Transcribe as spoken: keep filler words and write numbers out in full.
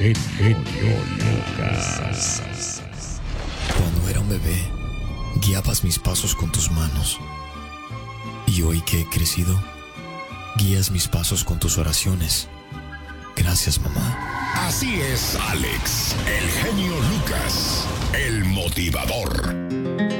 genio Lucas. Cuando era un bebé, guiabas mis pasos con tus manos. Y hoy que he crecido, guías mis pasos con tus oraciones. Gracias, mamá. Así es, Alex, el genio Lucas, el motivador.